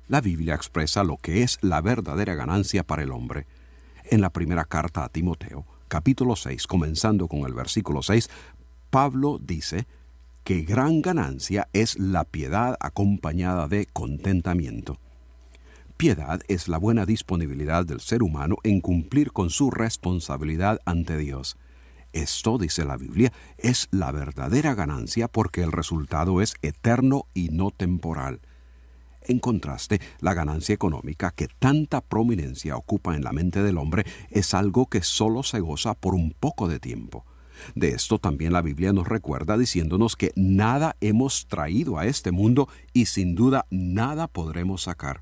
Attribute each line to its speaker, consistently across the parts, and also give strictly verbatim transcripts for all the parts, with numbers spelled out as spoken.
Speaker 1: La Biblia expresa lo que es la verdadera ganancia para el hombre. En la primera carta a Timoteo, capítulo seis, comenzando con el versículo seis, Pablo dice que gran ganancia es la piedad acompañada de contentamiento. Piedad es la buena disponibilidad del ser humano en cumplir con su responsabilidad ante Dios. Esto, dice la Biblia, es la verdadera ganancia porque el resultado es eterno y no temporal. En contraste, la ganancia económica que tanta prominencia ocupa en la mente del hombre es algo que solo se goza por un poco de tiempo. De esto también la Biblia nos recuerda diciéndonos que nada hemos traído a este mundo y sin duda nada podremos sacar.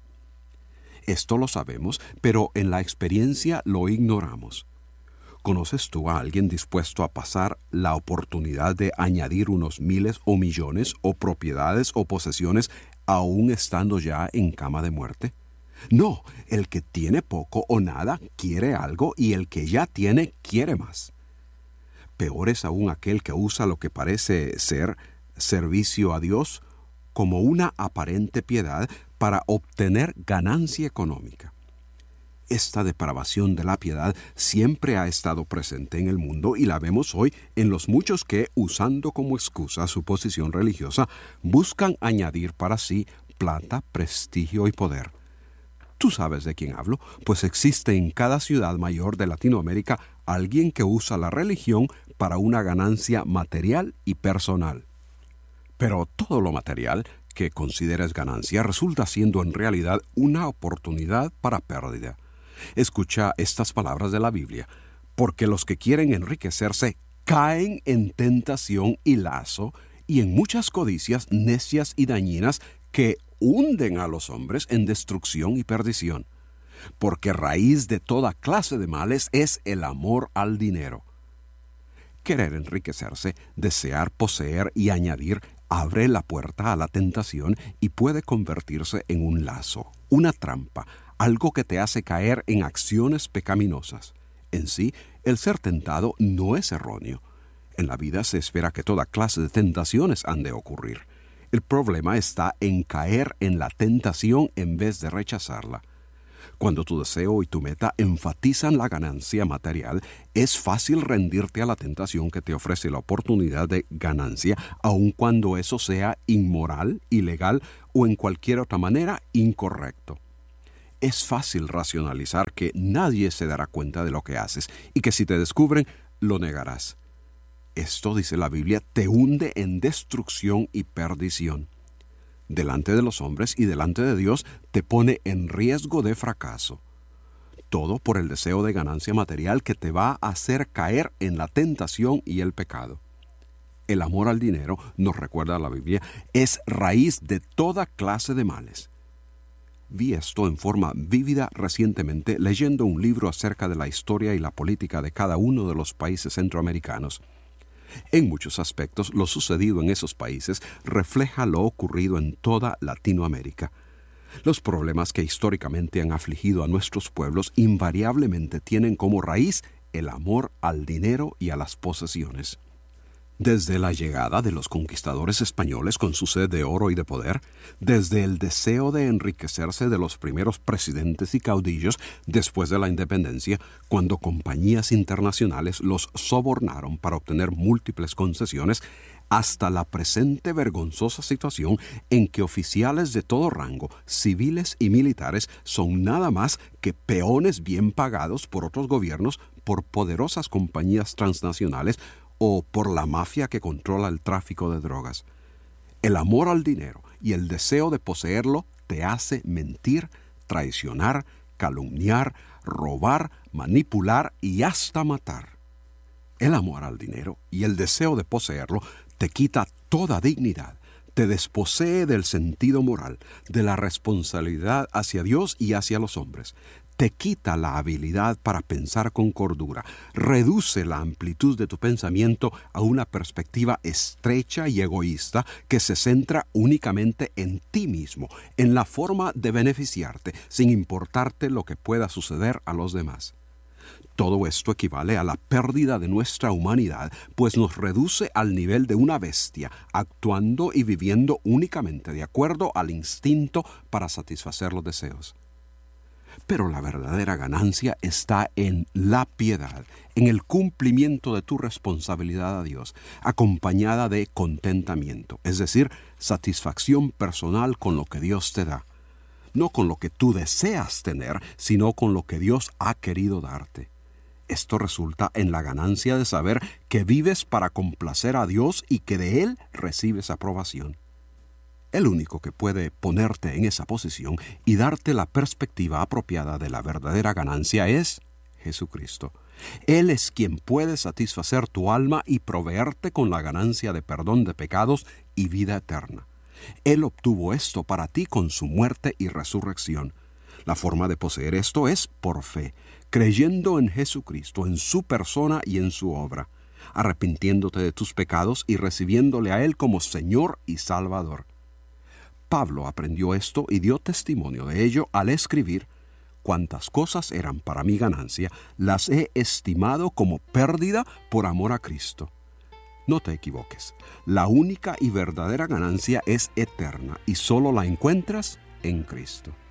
Speaker 1: Esto lo sabemos, pero en la experiencia lo ignoramos. ¿Conoces tú a alguien dispuesto a pasar la oportunidad de añadir unos miles o millones o propiedades o posesiones aún estando ya en cama de muerte? No, el que tiene poco o nada quiere algo y el que ya tiene quiere más. Peor es aún aquel que usa lo que parece ser servicio a Dios como una aparente piedad para obtener ganancia económica. Esta depravación de la piedad siempre ha estado presente en el mundo y la vemos hoy en los muchos que, usando como excusa su posición religiosa, buscan añadir para sí plata, prestigio y poder. ¿Tú sabes de quién hablo? Pues existe en cada ciudad mayor de Latinoamérica alguien que usa la religión para una ganancia material y personal. Pero todo lo material que consideres ganancia resulta siendo en realidad una oportunidad para pérdida. Escucha estas palabras de la Biblia, porque los que quieren enriquecerse caen en tentación y lazo y en muchas codicias necias y dañinas que hunden a los hombres en destrucción y perdición. Porque raíz de toda clase de males es el amor al dinero. Querer enriquecerse, desear poseer y añadir abre la puerta a la tentación y puede convertirse en un lazo, una trampa, algo que te hace caer en acciones pecaminosas. En sí, el ser tentado no es erróneo. En la vida se espera que toda clase de tentaciones han de ocurrir. El problema está en caer en la tentación en vez de rechazarla. Cuando tu deseo y tu meta enfatizan la ganancia material, es fácil rendirte a la tentación que te ofrece la oportunidad de ganancia, aun cuando eso sea inmoral, ilegal o en cualquier otra manera incorrecto. Es fácil racionalizar que nadie se dará cuenta de lo que haces y que si te descubren, lo negarás. Esto, dice la Biblia, te hunde en destrucción y perdición. Delante de los hombres y delante de Dios te pone en riesgo de fracaso. Todo por el deseo de ganancia material que te va a hacer caer en la tentación y el pecado. El amor al dinero, nos recuerda la Biblia, es raíz de toda clase de males. Vi esto en forma vívida recientemente leyendo un libro acerca de la historia y la política de cada uno de los países centroamericanos. En muchos aspectos, lo sucedido en esos países refleja lo ocurrido en toda Latinoamérica. Los problemas que históricamente han afligido a nuestros pueblos invariablemente tienen como raíz el amor al dinero y a las posesiones. Desde la llegada de los conquistadores españoles con su sed de oro y de poder, desde el deseo de enriquecerse de los primeros presidentes y caudillos después de la independencia, cuando compañías internacionales los sobornaron para obtener múltiples concesiones, hasta la presente vergonzosa situación en que oficiales de todo rango, civiles y militares, son nada más que peones bien pagados por otros gobiernos, por poderosas compañías transnacionales o por la mafia que controla el tráfico de drogas. El amor al dinero y el deseo de poseerlo te hace mentir, traicionar, calumniar, robar, manipular y hasta matar. El amor al dinero y el deseo de poseerlo te quita toda dignidad, te desposee del sentido moral, de la responsabilidad hacia Dios y hacia los hombres. Te quita la habilidad para pensar con cordura, reduce la amplitud de tu pensamiento a una perspectiva estrecha y egoísta que se centra únicamente en ti mismo, en la forma de beneficiarte, sin importarte lo que pueda suceder a los demás. Todo esto equivale a la pérdida de nuestra humanidad, pues nos reduce al nivel de una bestia, actuando y viviendo únicamente de acuerdo al instinto para satisfacer los deseos. Pero la verdadera ganancia está en la piedad, en el cumplimiento de tu responsabilidad a Dios, acompañada de contentamiento, es decir, satisfacción personal con lo que Dios te da. No con lo que tú deseas tener, sino con lo que Dios ha querido darte. Esto resulta en la ganancia de saber que vives para complacer a Dios y que de Él recibes aprobación. El único que puede ponerte en esa posición y darte la perspectiva apropiada de la verdadera ganancia es Jesucristo. Él es quien puede satisfacer tu alma y proveerte con la ganancia de perdón de pecados y vida eterna. Él obtuvo esto para ti con su muerte y resurrección. La forma de poseer esto es por fe, creyendo en Jesucristo, en su persona y en su obra, arrepintiéndote de tus pecados y recibiéndole a Él como Señor y Salvador. Pablo aprendió esto y dio testimonio de ello al escribir: «Cuantas cosas eran para mi ganancia, las he estimado como pérdida por amor a Cristo». No te equivoques, la única y verdadera ganancia es eterna y solo la encuentras en Cristo.